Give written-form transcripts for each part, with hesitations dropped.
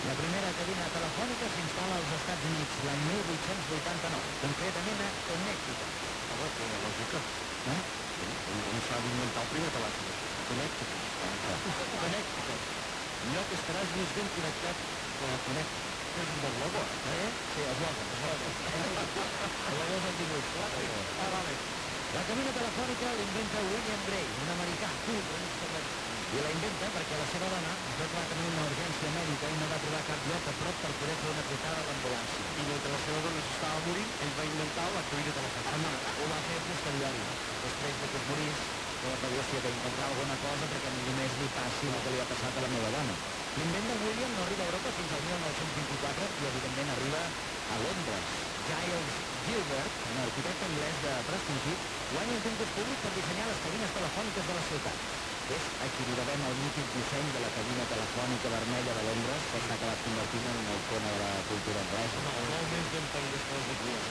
La primera cabina telefònica s'instal·la als Estats Units l'any 1889, concretament a Connecticut. Té lògica. On s'ha d'inventar el primer telèfon? Connecticut. Connecticut. Lloc estaràs més ben connectat que Connecticut. És un bon logo, Sí, els logos. El logo és el dibuix. vale. La cabina telefònica l'inventa William Gray, un americà. I la inventa perquè la seva dona es va trobar tenir una urgència mèdica i no va trobar cap lloc a prop per poder fer una trucada a l'ambulància. I mentre la seva dona s'estava morint, ell va inventar la cabina telefònica. Home, ho va fer a posteriori. Després de que es morís, va dir, hòstia, d'inventar alguna cosa perquè ningú més li passi el que li ha passat a la meva dona. L'invent de William no arriba a Europa fins al 1924 i, evidentment, arriba a Londres. Giles Gilbert, un arquitecte anglès de prestigi, guanya un concurs públic per dissenyar les cabines telefòniques de la ciutat. És a qui li devem el mític disseny de la cabina telefònica vermella de Londres, que s'ha acabat convertint en una icona de la cultura anglesa. Molt més ben païdes que les d'aquí.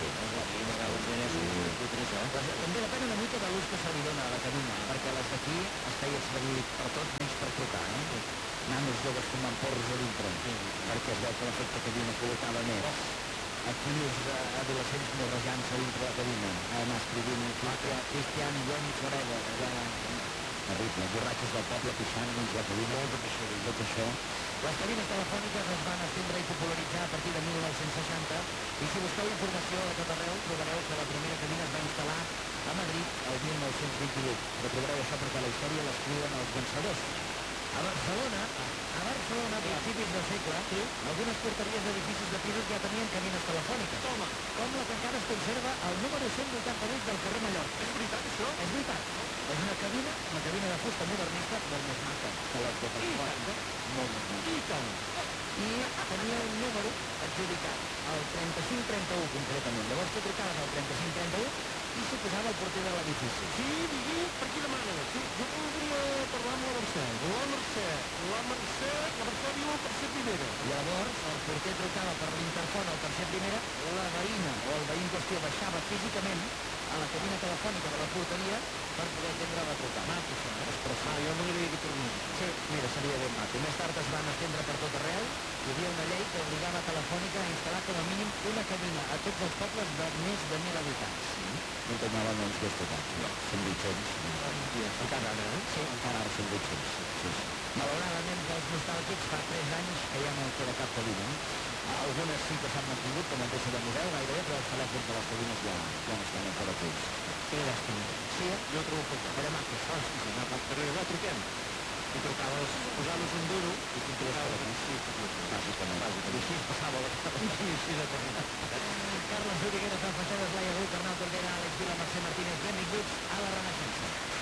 També depèn una mica de l'ús que se li dona a la cabina, perquè les d'aquí es feia servir per tot menys per trucar, nanos joves fumant porros a dintre, perquè es veu que l'efecte cabina col·locava més. Aquí és adolescents morrejant-se dintre la cabina, anar escrivint Cristian Johnny Forever, terrible, borratxos del poble pixant dins la cabina, tot això. Les cabines telefòniques es van estendre i popularitzar a partir de 1960 i si busqueu informació a tot arreu trobareu que la primera cabina es va instal·lar a Madrid el 1928. Però trobareu això perquè la història l'escriuen els vencedors. A Barcelona, a principis del segle, algunes porteries d'edificis de pisos ja tenien cabines telefòniques. Toma. Com la que encara es conserva al número 188 del carrer Mallorca. És veritat, això? És veritat. És una cabina de fusta modernista molt més maca que les de telefònica. Molt més maca. I tant. I tenia un número adjudicat, el 3531 concretament. Llavors tu trucaves al 3531 i s'hi posava el porter de l'edifici. Sí, digui, per qui demana? Sí, jo voldria parlar amb la Mercè. La Mercè viu al tercer primera. Llavors el porter trucava per l'interfon al tercer primera, la veïna o el veí en qüestió baixava físicament a la cabina telefònica de la porteria per poder atendre la trucada. Maco, això, jo m'agradaria que tornés. Sí, mira, seria ben maco. Més tard es van estendre per tot arreu. Hi havia una llei que obligava Telefònica a instal·lar com a mínim una cabina a tots els pobles de més de 1.000 habitants. No tornaven uns descotats, no. Són 800. Encara ara, Sí, encara ara són 800. Sí. Malauradament, pels nostàlgics, fa 3 anys que ja no queda cap cabina. Algunes sí que s'han mantingut, com el peça de museu, gairebé, però els telèfons de les cabines ja no estan encara tots. Quina llàstima. Sí, Jo trobo poc. era maco. Sí, però truquem. I trucaves, posaves un duro i t'interessaves. Bàsicament. I així es passava la Sí, de tornar.